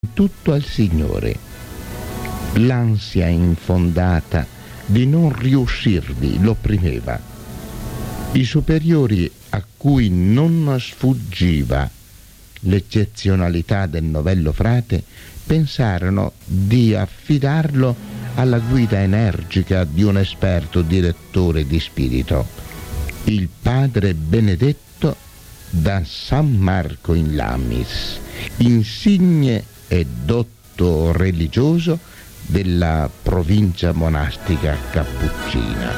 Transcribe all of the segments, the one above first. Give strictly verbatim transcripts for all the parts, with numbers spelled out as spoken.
tutto al Signore. L'ansia infondata di non riuscirvi lo opprimeva. I superiori, a cui non sfuggiva l'eccezionalità del novello frate, pensarono di affidarlo alla guida energica di un esperto direttore di spirito, il padre Benedetto da San Marco in Lamis, insigne e dotto religioso della provincia monastica cappuccina.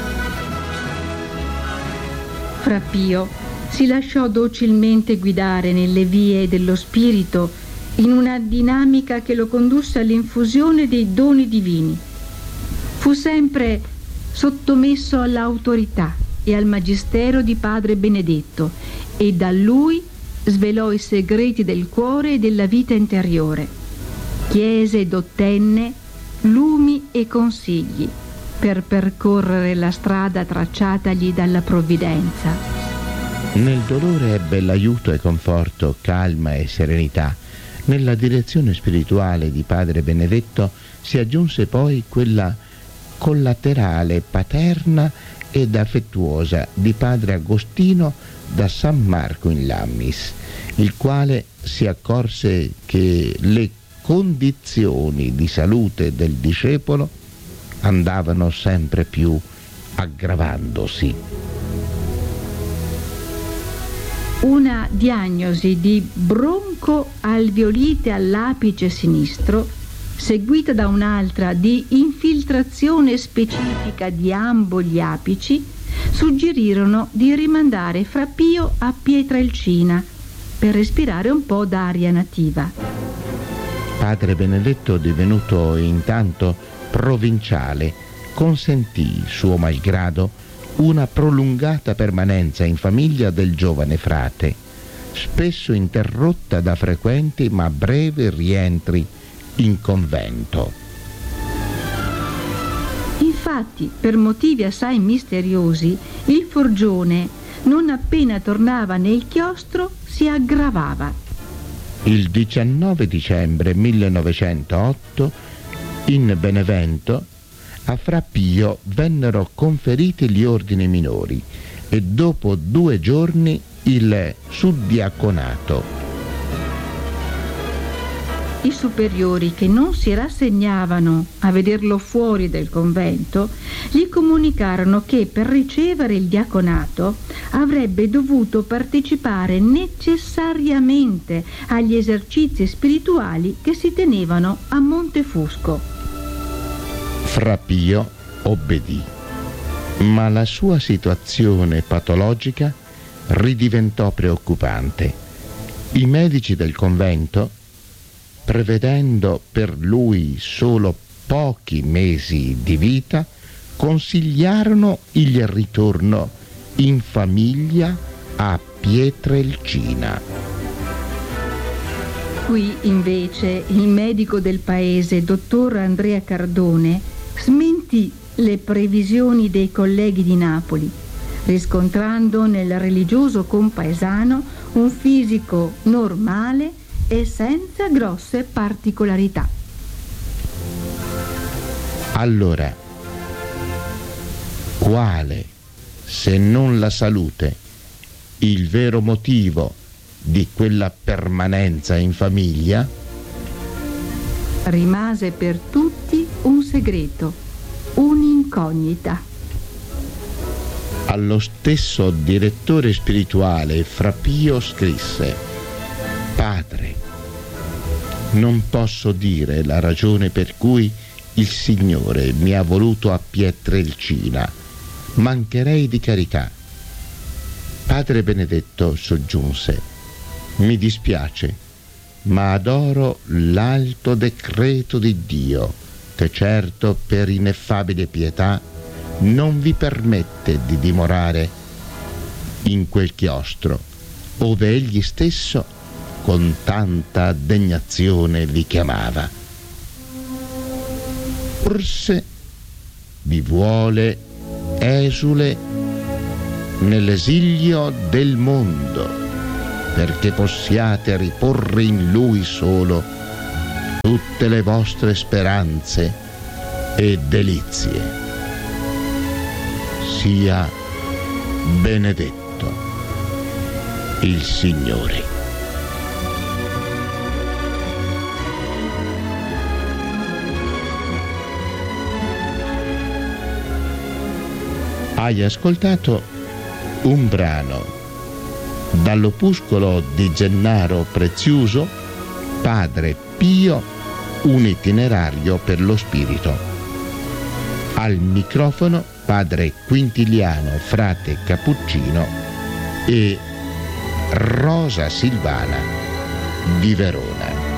Fra Pio si lasciò docilmente guidare nelle vie dello spirito in una dinamica che lo condusse all'infusione dei doni divini. Fu sempre sottomesso all'autorità e al magistero di padre Benedetto e da lui svelò i segreti del cuore e della vita interiore. Chiese ed ottenne lumi e consigli per percorrere la strada tracciatagli dalla provvidenza. Nel dolore ebbe l'aiuto e conforto, calma e serenità. Nella direzione spirituale di padre Benedetto si aggiunse poi quella collaterale, paterna ed affettuosa di padre Agostino da San Marco in Lamis, il quale si accorse che le condizioni di salute del discepolo andavano sempre più aggravandosi. Una diagnosi di broncoalveolite all'apice sinistro, seguita da un'altra di infiltrazione specifica di ambo gli apici, suggerirono di rimandare Fra Pio a Pietrelcina per respirare un po' d'aria nativa. Padre Benedetto, divenuto intanto provinciale, consentì, suo malgrado, una prolungata permanenza in famiglia del giovane frate, spesso interrotta da frequenti ma brevi rientri in convento. Infatti, per motivi assai misteriosi, il Forgione, non appena tornava nel chiostro, si aggravava. Il diciannove dicembre millenovecentootto, in Benevento, a Fra Pio vennero conferiti gli ordini minori e dopo due giorni il suddiaconato. I superiori, che non si rassegnavano a vederlo fuori del convento, gli comunicarono che per ricevere il diaconato avrebbe dovuto partecipare necessariamente agli esercizi spirituali che si tenevano a Montefusco. Fra Pio obbedì, ma la sua situazione patologica ridiventò preoccupante. I medici del convento, prevedendo per lui solo pochi mesi di vita, consigliarono il ritorno in famiglia a Pietrelcina. Qui invece il medico del paese, dottor Andrea Cardone, smentì le previsioni dei colleghi di Napoli, riscontrando nel religioso compaesano un fisico normale e senza grosse particolarità. Allora, quale, se non la salute, il vero motivo di quella permanenza in famiglia? Rimase per tutti un segreto, un'incognita. Allo stesso direttore spirituale Fra Pio scrisse: Padre, non posso dire la ragione per cui il Signore mi ha voluto a Pietrelcina, mancherei di carità. Padre Benedetto soggiunse: mi dispiace, ma adoro l'alto decreto di Dio, che certo per ineffabile pietà non vi permette di dimorare in quel chiostro, ove egli stesso con tanta degnazione vi chiamava. Forse vi vuole esule nell'esilio del mondo, perché possiate riporre in lui solo tutte le vostre speranze e delizie. Sia benedetto il Signore. Hai ascoltato un brano dall'opuscolo di Gennaro Preziuso, Padre Pio, un itinerario per lo spirito. Al microfono Padre Quintiliano, frate cappuccino, e Rosa Silvana di Verona.